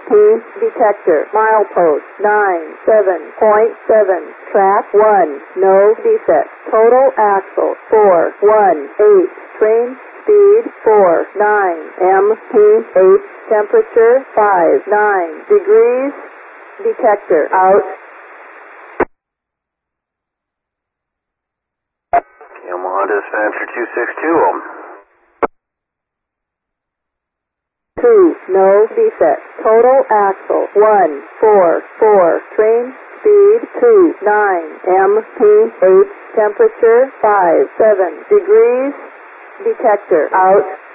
MP detector. Milepost 97.7. Track 1. No defect. Total axle 418. Train speed 49 mph. Temperature 59 degrees. Detector out. Omaha Dispatcher 262. 2. No defect. Total axle 144. Train speed 29 mph. Temperature 57 degrees. Detector out.